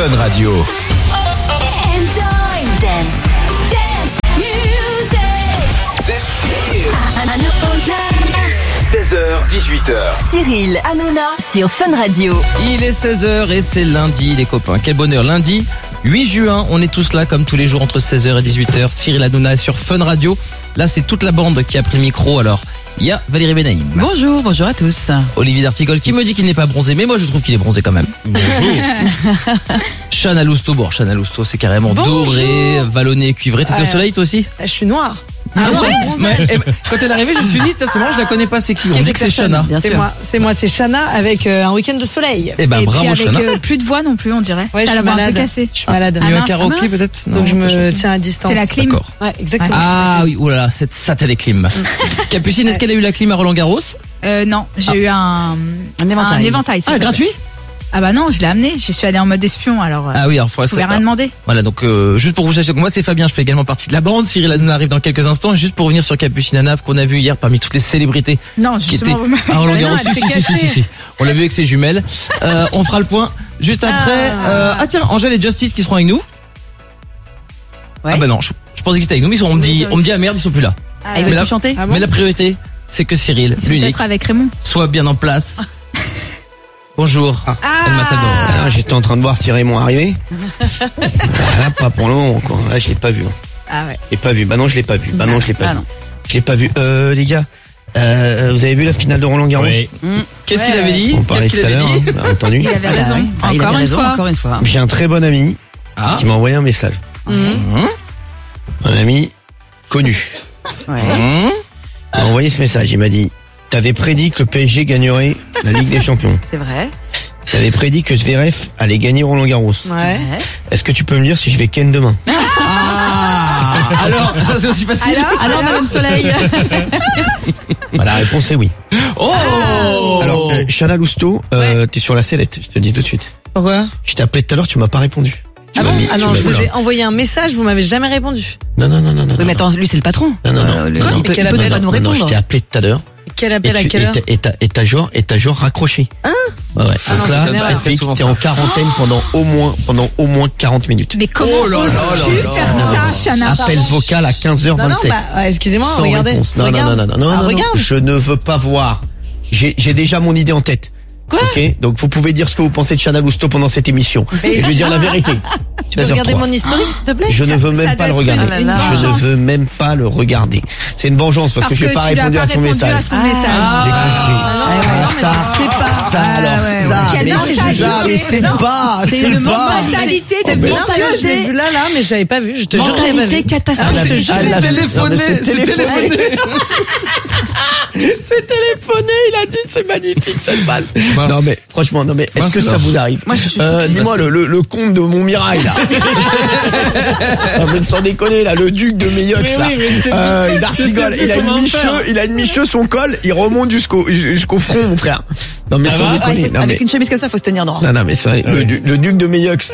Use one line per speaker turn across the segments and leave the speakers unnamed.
Fun Radio.
Enjoy dance music.
16h-18h.
Cyril Hanouna sur Fun Radio.
Il est 16h et c'est lundi les copains. Quel bonheur, lundi 8 juin, on est tous là comme tous les jours entre 16h et 18h. Cyril Hanouna sur Fun Radio. Là c'est toute la bande qui a pris le micro. Alors il y a Valérie Benaïm.
Bonjour à tous.
Olivier D'Artigol qui me dit qu'il n'est pas bronzé, mais moi je trouve qu'il est bronzé quand même. Bonjour. Chana Lousteau, bon Chana Lousteau c'est carrément doré, vallonné, cuivré. T'étais au soleil toi aussi?
Je suis noire.
Ah ouais. Quand elle est arrivée, je me suis dit, ça c'est marrant, je la connais pas, c'est qui? On dit que c'est Chana.
C'est moi, c'est Chana avec un week-end de soleil.
Eh ben
et
bravo
puis avec
Chana.
Plus de voix non plus, on dirait.
Ouais,
t'as
je
la
suis
voix un peu
malade.
cassée.
Je suis malade.
Il y a eu un
mince,
karaoké
mince.
peut-être?
Donc je
Non,
me tiens à distance.
C'est la clim.
D'accord.
Ouais, exactement.
Ah oui, oulala, cette satanée clim. Capucine, est-ce qu'elle a eu la clim à Roland-Garros?
Non, j'ai eu un éventail.
Ah, gratuit?
Ah bah non, je l'ai amené. Je suis allée en mode espion, alors.
Ah oui, alors
je pouvais rien demander.
Voilà, donc juste pour vous sachiez que moi c'est Fabien, je fais également partie de la bande. Cyril Hanouna arrive dans quelques instants. Juste pour revenir sur Capucine Anav qu'on a vu hier parmi toutes les célébrités
Non,
qui étaient
justement, vous m'avez
à Roland-Garros.
elle s'est
Si. On l'a vu avec ses jumelles. On fera le point juste après. Ah tiens, Angèle et Justice qui seront avec nous.
Ouais.
Ah bah non, je pensais qu'ils étaient avec nous, mais on me dit ah merde, ils sont plus là.
Ils
Mais
veulent
là-
plus chanter.
Ah bon
Mais la priorité, c'est que Cyril,
Ils sont
l'unique,
peut-être avec Raymond.
soit bien en place. Bonjour. El Matador.
Alors, j'étais en train de voir si Raymond arrivait. Là, pas pour le moment, quoi. Là, je l'ai pas vu.
Ah ouais.
Je l'ai pas vu. Bah non, je l'ai pas vu.
Ah non.
Je l'ai pas vu. Les gars, vous avez vu la finale de Roland-Garros?
Oui.
Qu'est-ce qu'il avait dit?
On parlait
Qu'est-ce
tout
qu'il
à
avait
l'heure,
dit?
hein, bien entendu.
Il avait
Ah bah
raison.
oui. Ah, il
Encore
avait
une
raison,
fois.
Encore une fois.
J'ai un très bon ami
Ah.
qui m'a envoyé un message. Un ami connu.
Ouais.
Il m'a envoyé ce message. Il m'a dit, t'avais prédit que le PSG gagnerait la Ligue des Champions.
C'est vrai.
T'avais prédit que Zverev allait gagner Roland-Garros.
Ouais.
Est-ce que tu peux me dire si je vais ken demain?
Ah, alors, ça c'est aussi facile.
Alors Madame Soleil.
Bah, la réponse est oui.
Oh!
Alors, Chana Lousteau, t'es sur la sellette, je te le dis tout de suite.
Pourquoi?
Je t'ai appelé tout à l'heure, tu m'as pas répondu. Tu
Ah
m'as
bon?
mis-
Ah
tu
non,
m'as
je
mis
vous
là.
ai envoyé un message, vous m'avez jamais répondu.
Non.
Oui, mais attends, lui c'est le patron.
Non.
Il
non.
peut
Quel
pas
appel?
nous
Non,
répondre.
je t'ai appelé tout à l'heure.
Quel appel à
Et
quelle heure?
t'as genre raccroché. Hein? Ouais. Donc
non,
là,
c'est
je
comme
t'explique,
ça.
t'es en quarantaine pendant au moins 40 minutes.
Mais comment
Oh là là
oses-tu
là là
faire ça, Chana?
Appel vocal à 15h27.
Non, bah, excusez-moi,
Sans
regardez.
réponse. Non.
Regarde.
Je ne veux pas voir. J'ai déjà mon idée en tête.
Quoi?
Ok? Donc vous pouvez dire ce que vous pensez de Chana Lousteau pendant cette émission. Et je vais dire la vérité.
Tu peux regarder mon historique, s'il te plaît?
Je ne veux même pas le regarder.
une
Je ne
vengeance.
veux même pas le regarder. C'est une vengeance parce que je n'ai pas
tu l'as
répondu à son message.
à son message.
J'ai compris.
c'est
C'est
une
pas.
mentalité de
mais
menteuse.
Je l'ai vu là, mais j'avais pas vu. Je te jure, que j'avais pas vu.
catastrophique.
C'est téléphoné, il a dit c'est magnifique cette balle. Non mais franchement, est-ce que ça vous arrive?
Moi, je suis
dis-moi le comte de Montmirail là. Non mais sans déconner là, le duc de Meillox là. D'Artigol, il a une micheux, son col, il remonte jusqu'au front mon frère. Non mais sans déconner. Non mais
Avec une chemise comme ça, faut se tenir droit.
non mais c'est vrai, le duc de Meillox.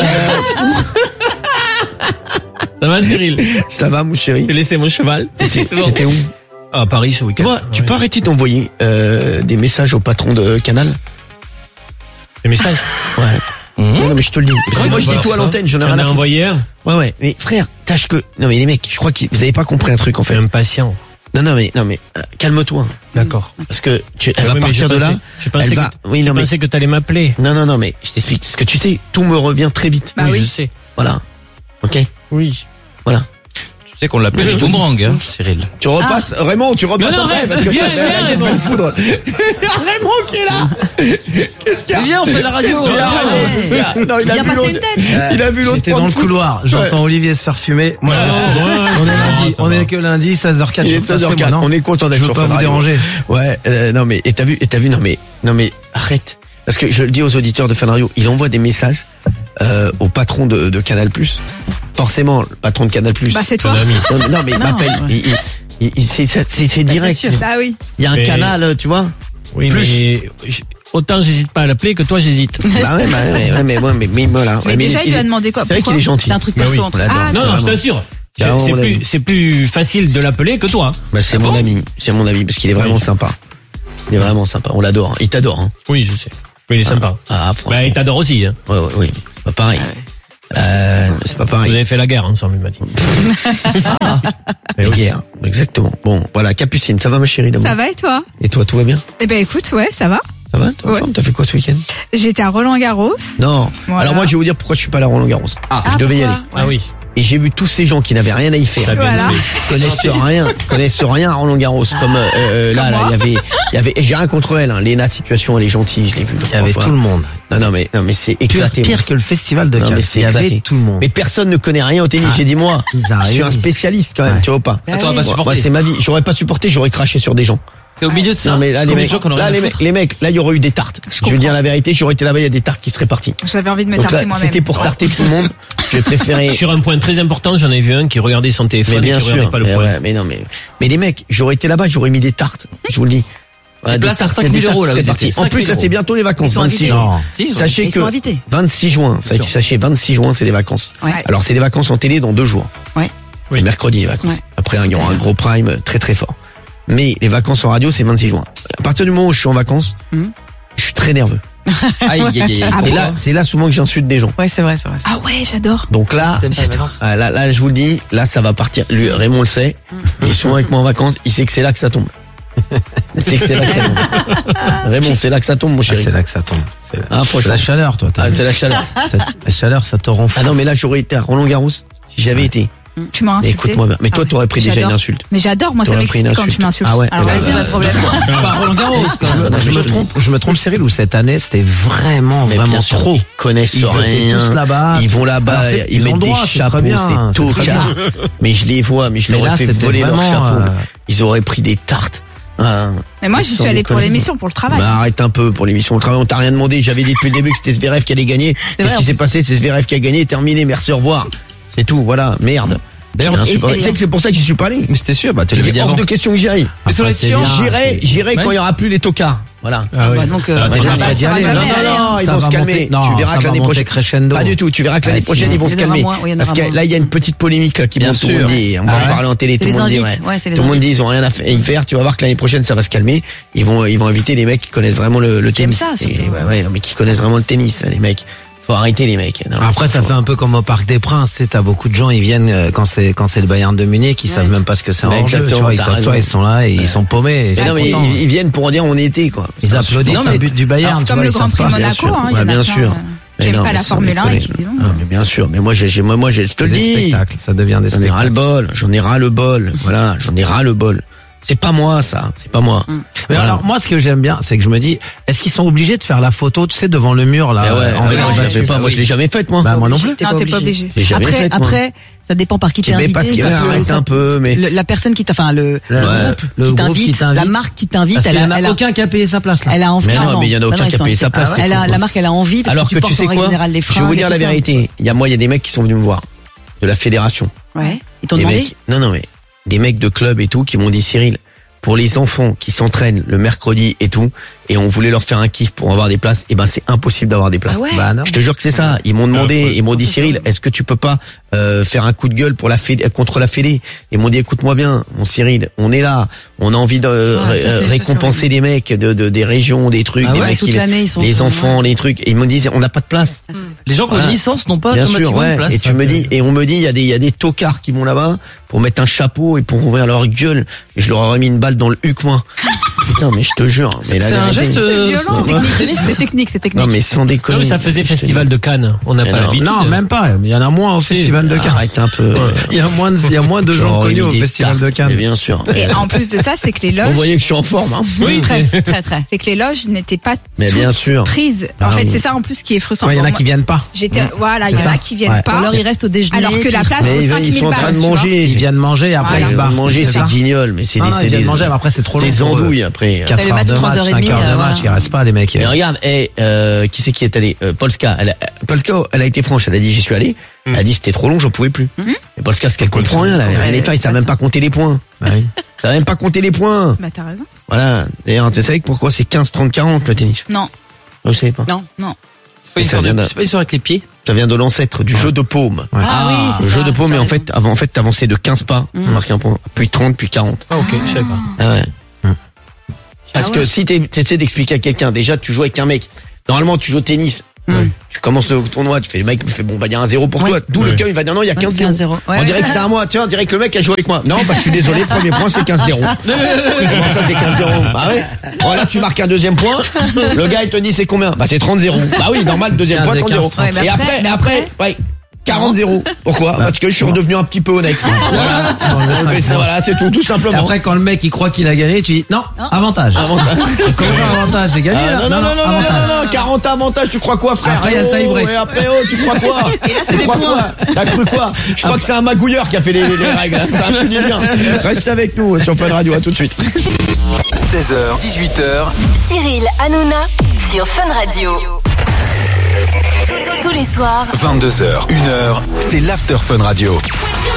Ça va, Cyril?
Ça va mon chéri?
J'ai laissé mon cheval.
T'étais où?
À Paris ce week-end.
Tu peux arrêter d'envoyer des messages au patron de Canal?
Les messages.
Ouais. Non mais je te le dis. Parce que moi je dis tout à l'antenne, j'en ai rien à foutre.
envoyé hier.
Ouais. Mais frère, tâche que. Non mais les mecs, je crois que vous avez pas compris un truc en fait.
C'est impatient.
Non mais calme-toi.
D'accord.
Parce que elle va
Oui, mais
partir de là.
Je pensais
Elle va. Oui non
je
mais.
pensais que t'allais m'appeler.
Non mais je t'explique. Ce que tu sais, tout me revient très vite.
Bah
oui,
oui.
je sais.
Voilà. Ok.
Oui.
Voilà.
Tu sais qu'on l'appelle le boomerang, hein, Cyril.
Tu repasses, Raymond, tu repasses
Non,
après
Raymond,
parce que
viens,
ça
viens,
va
Raymond.
le foudre. Raymond qui est là. Qu'est-ce qu'il y a?
Viens, on fait la radio.
Non, il a vu l'autre. Il a vu l'autre.
J'étais dans le couloir, j'entends Olivier se faire fumer. Moi, on est lundi, on est que lundi, 16h04.
Il est 16h04. On est content d'être
Je veux
sur
pas
Fun
vous
Radio.
déranger.
Ouais, non mais, et t'as vu, non mais, arrête. Parce que je le dis aux auditeurs de Fun Radio, il envoie des messages, au patron de Canal+. Forcément, le patron de Canal+.
Bah, c'est toi.
Non mais il m'appelle. C'est direct.
Bah oui.
Il y a un
Mais-
canal, tu vois.
Oui,
Plus.
mais autant j'hésite pas à l'appeler que toi j'hésite.
Bah ouais, mais voilà.
Mais
Ouais,
déjà, il lui a demandé quoi?
C'est vrai
Pourquoi?
qu'il est gentil.
C'est un truc
Bah
perso
oui.
entre
On l'adore,
Ah,
c'est
Non, je
vraiment-
t'assure.
C'est vraiment mon ami.
C'est plus facile de l'appeler que toi.
Bah, c'est mon ami, parce qu'il est vraiment sympa. Il est vraiment sympa, on l'adore. Il t'adore, hein.
Oui, je sais. Oui, il est sympa.
Ah, franchement.
Bah, il t'adore aussi, hein.
Oui. pas pareil. C'est pas
Vous
pareil.
avez fait la guerre ensemble, il m'a dit.
La guerre, exactement. Bon, voilà, Capucine, ça va ma chérie d'amour?
Ça va et toi?
Et toi, tout va bien?
Eh ben écoute, ouais, ça va.
Ça va? T'es en
Ouais.
forme? T'as fait quoi ce week-end?
J'étais à Roland-Garros.
Non.
Voilà.
Alors moi, je vais vous dire pourquoi je suis pas allé à Roland-Garros. Je devais y aller.
Ah oui.
Et j'ai vu tous ces gens qui n'avaient rien à y faire.
T'as bien
Voilà.
fait.
connaissent rien à Roland-Garros. Comme là, il y avait. Et j'ai rien contre elle. Hein. Léna Situation, elle est gentille, je l'ai vue.
Il y avait tout le monde.
Non, mais c'est éclaté.
Pire que le festival de
Non,
Cannes.
mais c'est
Il y avait
éclaté.
tout le monde.
Mais personne ne connaît rien au tennis. J'ai dit moi,
Ils
je
arrivent.
suis un spécialiste quand même.
Ouais.
Tu vois pas?
Attends, on va pas
Moi,
supporter.
c'est ma vie. J'aurais pas supporté, j'aurais craché sur des gens.
T'es au milieu de ça.
Non mais là
Combien
les
de
mecs,
gens qu'on aurait
là
rien à
les
foutre
mecs, là il y aurait eu des tartes. Je veux dire la vérité, j'aurais été là-bas, il y a des tartes qui seraient parties.
J'avais envie de me
Donc
tarter
là,
moi-même.
c'était pour tarter tout le monde. J'ai préféré.
Sur un point très important, j'en ai vu un qui regardait son téléphone
Mais bien
et qui regardait
sûr.
pas le
Mais,
point.
ouais, mais non mais les mecs, j'aurais été là-bas, j'aurais mis des tartes. Je vous le dis. Voilà,
Des places à
tartes,
5 000
des tartes
euros, là,
qui
vous
seraient
étiez.
parties. En
5
plus
000
là c'est bientôt les vacances,
Ils sont
26
invités.
juin.
Si, ils ont-
Sachez
Ils
que
sont invités.
26 juin, sachez 26 juin, c'est les vacances.
Ouais.
Alors c'est les vacances en télé dans 2 jours.
Ouais.
C'est
Oui.
mercredi les vacances.
Ouais.
Après il y aura un gros prime très très fort. Mais les vacances en radio c'est 26 juin. À partir du moment où je suis en vacances, je suis très nerveux.
Aïe, aïe, aïe, aïe.
Et là, c'est là souvent que j'insulte des gens.
Ouais, c'est vrai, c'est vrai.
Ah ouais, j'adore.
Donc là,
T'aimes pas les vacances
là, je vous le dis, là, ça va partir. Lui, Raymond le sait. Il est souvent avec moi en vacances. Il sait que c'est là que ça tombe. Il sait que c'est là que ça tombe. Raymond, c'est là que ça tombe, mon
Ah,
chéri.
c'est là que ça tombe. C'est
Ah, franchement.
c'est la chaleur, toi.
Ah, c'est la chaleur.
La chaleur, ça te rend fou.
Ah non, mais là, j'aurais été à Roland-Garros si j'avais été.
Tu m'as
Mais
insulté.
écoute-moi bien. Mais toi,
Ah ouais.
t'aurais pris déjà
J'adore.
une insulte.
Mais j'adore, moi ça
T'aurais pris une
m'excite quand
insulte.
tu m'insultes.
Ah ouais,
Alors
eh ben,
vas-y, pas de problème.
Pas Roland Garros, quand même.
Je me trompe, Cyril, ou cette année, c'était vraiment
bien sûr,
trop.
Ils connaissent
Ils étaient
rien.
tous là-bas.
Ils vont là-bas,
Alors,
ils
ils
mettent
ont
des
droit, c'est
chapeaux,
très bien,
c'est
c'est très
tocards. Mais je les vois, mais je
Mais
leur
là,
ai fait
c'était
voler leur
vraiment,
chapeau. Ils auraient pris des tartes. Ah.
Mais moi, j'y
Sans
suis allée pour
déconner.
l'émission, pour le travail.
Bah, arrête un peu pour l'émission au travail, on t'a rien demandé. J'avais dit depuis le début que c'était Zverev qui allait gagner. Qu'est-ce
vrai,
qui
en
s'est
plus.
passé? C'est Zverev qui a gagné, terminé, merci, au revoir. C'est tout, voilà, merde.
D'ailleurs,
C'est
et-
insupportable. Tu sais que c'est pour ça que j'y suis pas allé.
Mais c'était sûr, bah, tu l'avais
Il
dit
est hors
avant.
de question que j'y aille.
Mais ça doit être
c'est
chiant.
bien.
J'irai
Ouais.
quand il y aura plus les tocards. Voilà.
Ah oui.
Bah, donc,
Ça va
t'es
t'aider.
pas prêt d'y aller,
Non,
jamais
non,
aller,
non, ils
Ça
vont
va
se calmer.
monter- non,
Tu
ça
verras que
va
l'année
monter
prochaine.
crescendo.
Pas du tout. Tu verras que l'année
Ah, si.
prochaine, ils vont se
Il y en aura
calmer.
moins, oui, il y en
Parce
aura
que
moins.
là, il y a une petite polémique là, qui
Bien
monte. Tout le
sûr.
monde dit, on va en parler en télé.
C'est
Tout le
les
monde dit,
invites. Ouais, c'est les
tout le monde
invites.
dit, ils ont rien à faire. Tu vas voir que l'année prochaine, ça va se calmer. Ils vont inviter les mecs qui connaissent vraiment le tennis.
ça, surtout.
Et, ouais, non, mais qui connaissent vraiment le tennis, les mecs. Faut arrêter les mecs. Non,
Après, ça fait un peu comme au Parc des Princes. Tu sais, t'as beaucoup de gens, ils viennent quand c'est le Bayern de Munich, ils savent même pas ce que c'est
Ouais,
un jeu. Tu
exactement,
vois, ils
t'as
s'assoient,
raison.
ils sont là et ils sont paumés.
Mais non, mais ils viennent pour dire on y était, quoi.
Ils
C'est
applaudissent
insupportable.
un but du Bayern.
C'est
tu
comme
vois,
le
ils
Grand
savent
Prix
pas.
Bien
Monaco,
sûr.
hein, il y
Ouais,
en a
bien
plein,
sûr.
qui
Mais
aiment
non,
pas
mais
la
ça
Formule 1 et
déconne.
qui disent non.
Ah, mais bien sûr. Mais moi, je te
C'est
le
des
dis.
spectacles, ça devient des
J'en ai ras le
spectacles.
bol. J'en ai ras le bol. Voilà. J'en ai ras le bol. C'est pas moi, ça. C'est pas moi.
Mais
Voilà.
alors, moi, ce que j'aime bien, c'est que je me dis, est-ce qu'ils sont obligés de faire la photo, tu sais, devant le mur, là?
Mais ouais,
en
mais
vélo
non, je la fais
battu?
pas. Moi, je l'ai jamais faite, moi.
Bah, moi non plus.
T'es
Non,
pas
t'es pas obligé.
J'ai jamais faite, moi.
Après, ça dépend par qui t'es
Mais
invité.
parce que
ça peut-
arrête
ça-
un peu, mais.
La personne qui t'a, enfin, le
Le
groupe
le
qui
groupe qui
t'invite,
t'invite.
la marque qui t'invite,
Parce qu'il y en
elle
a
a,
aucun qui a payé sa place, là.
elle a envie.
Mais
Ah
non, mais il y en a
Bah
aucun
non,
qui a
ils sont
payé sa
invités.
place, t'es
Elle
fou,
a,
quoi.
la marque, elle a envie parce
Alors
que
que
tu
tu
portes
sais
en règle
quoi?
générale les
Je vais
fringues
vous
et
dire
tout
la
ça.
vérité. Il y a des mecs qui sont venus me voir. De la fédération.
Ouais. Ils t'ont
Des
demandé?
mecs. Non, mais. Des mecs de club et tout qui m'ont dit Cyril, pour les enfants qui s'entraînent le mercredi et tout, et on voulait leur faire un kiff pour avoir des places, et ben c'est impossible d'avoir des places.
Ah ouais.
Bah, non.
Je te jure que c'est ça. Ils m'ont demandé, ils m'ont dit Cyril, est-ce que tu peux pas faire un coup de gueule pour contre la fédé? Ils m'ont dit écoute-moi bien, mon Cyril, on est là, on a envie de
ça, c'est
récompenser les mecs des régions, des trucs,
Ah
des
ouais,
mecs
toute
qui-
l'année, ils sont
les
sur-
enfants, les trucs. Et ils me disent on n'a pas de place.
Les gens qui ont
Voilà.
une licence n'ont pas
Bien sûr,
automatiquement
ouais.
une place.
Et tu me dis, et on me dit, il y a des tocards qui vont là-bas pour mettre un chapeau et pour ouvrir leur gueule. Et je leur aurais mis une balle dans le huc, moi. Putain, mais je te jure. Mais
C'est
la
un
vérité-
geste
violent.
C'est technique, c'est technique.
Non, mais sans
Ah
déconner.
oui, ça faisait festival de Cannes. On n'a
Mais
pas
non.
l'habitude.
Non, même pas. Il y en a moins au Festival de Cannes.
Arrête un peu.
Il y a moins de gens
J'aurais
connus
mis
au
des
Festival de
tartes,
Cannes.
mais bien sûr.
Et en plus de ça, c'est que les
Vous
loges,
voyez que je suis en forme, hein.
Oui,
très, très. C'est que les loges n'étaient pas
Mais bien sûr.
prises. En
Ah
fait,
oui.
c'est ça en plus qui est frustrant.
Ouais, il y en a
Bon,
qui viennent pas.
J'étais, voilà, il y en
C'est
a
ça.
qui viennent
Ouais.
pas.
Alors il reste au déjeuner.
Alors que la place
Mais
vaut
ils
5000
sont en
balles.
train de
tu vois.
manger.
Ils viennent manger, après
Voilà.
ils se
Ils
barrent.
vont manger, c'est
ça.
guignol, mais c'est
Non, non,
des,
ils viennent manger, mais après c'est trop long.
des
pour eux.
andouilles après.
4
le
heures
match,
de
3
match,
heures et
5
demie,
heures de match,
voilà.
ils restent pas les mecs.
Mais regarde, qui c'est qui est allé? Polska. Polska, elle a été franche. Elle a dit j'y suis allé. Elle a dit c'était trop long, j'en pouvais plus. Et Polska, ce qu'elle comprend rien, là. Les filles, ça savent même pas compter les points.
Ouais.
Ça savent même pas compter les points.
Bah, t'as raison.
Voilà. D'ailleurs, tu sais pourquoi c'est 15, 30, 40 le tennis?
Non,
Je sais pas.
Non.
non.
C'est pas une
Ça
histoire
vient
de-
d'un-
c'est pas une histoire avec les pieds.
Ça vient de l'ancêtre du jeu de paume.
Ah oui, c'est
Le
ça.
jeu de paume,
t'as
mais
raison.
en fait, t'avançais de 15 pas, pour marquer un point, puis 30, puis 40.
Ah, ok, je sais pas.
Ah ouais. Parce que si t'essaies d'expliquer à quelqu'un, déjà, tu joues avec un mec. Normalement, tu joues au tennis. Tu commences le tournoi, tu fais, le mec me fait, bon, bah, il y a un 0 pour toi. D'où le cas, il va dire, non, il y a 15-0. On dirait que c'est à moi. Tiens, on dirait que le mec a joué avec moi. Non, bah, je suis désolé, premier point, c'est 15-0. Comment ça, c'est 15-0? Bah ouais. Voilà, tu marques un deuxième point. Le gars, il te dit, c'est combien? Bah, c'est 30-0. Bah oui, normal, deuxième point, 30-0. Et après, ouais. 40-0. Pourquoi? Parce que je suis redevenu un petit peu honnête. Voilà. Voilà, c'est tout simplement.
Et après, quand le mec il croit qu'il a gagné, tu dis non, avantage. Comment avantage? J'ai gagné là?
Non, 40 avantages, tu crois quoi, frère?
Après, il y a le tie-break.
Et après, tu crois quoi? Tu crois quoi? T'as cru quoi? Je crois que c'est un magouilleur qui a fait les règles. C'est un Tunisien. Reste avec nous sur Fun Radio, à tout de suite.
16h, 18h.
Cyril Hanouna sur Fun Radio. Tous les soirs,
22h, 1h, c'est l'After Fun Radio.